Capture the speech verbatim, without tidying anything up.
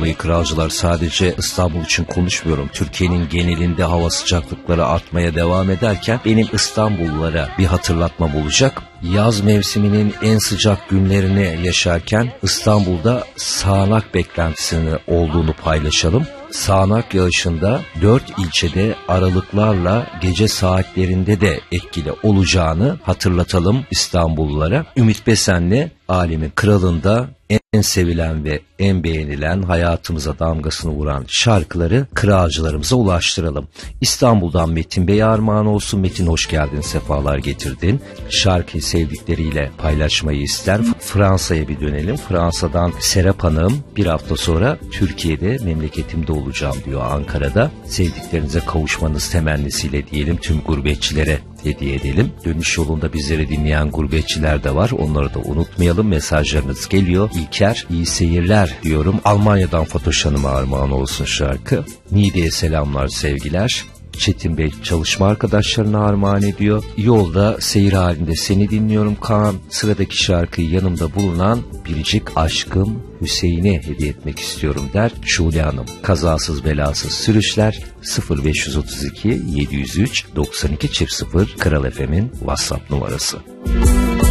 dolayı kralcılar, sadece İstanbul için konuşmuyorum. Türkiye'nin genelinde hava sıcaklıkları artmaya devam ederken benim İstanbullulara bir hatırlatmam olacak. Yaz mevsiminin en sıcak günlerini yaşarken İstanbul'da sağanak beklentisinin olduğunu paylaşalım. Sağanak yağışında dört ilçede aralıklarla gece saatlerinde de etkili olacağını hatırlatalım İstanbullulara. Ümit Besen'le Alemin Kralı'nda en sevilen ve en beğenilen, hayatımıza damgasını vuran şarkıları kralcılarımıza ulaştıralım. İstanbul'dan Metin Bey armağan olsun. Metin, hoş geldin, sefalar getirdin. Şarkıyı sevdikleriyle paylaşmayı ister. Fransa'ya bir dönelim. Fransa'dan Serap Hanım, bir hafta sonra Türkiye'de, memleketimde olacağım diyor, Ankara'da. Sevdiklerinize kavuşmanız temennisiyle diyelim, tüm gurbetçilere hediye edelim. Dönüş yolunda bizleri dinleyen gurbetçiler de var. Onları da unutmayalım. Mesajlarınız geliyor. İlker, iyi seyirler diyorum. Almanya'dan Fatoş Hanım'a armağan olsun şarkı. Niğde'ye selamlar, sevgiler. Çetin Bey çalışma arkadaşlarına armağan ediyor. Yolda seyir halinde seni dinliyorum Kaan. Sıradaki şarkıyı yanımda bulunan biricik aşkım Hüseyin'e hediye etmek istiyorum der Şule Hanım. Kazasız belasız sürüşler. sıfır beş otuz iki yedi yüz üç doksan iki sıfır Kral F M'in WhatsApp numarası.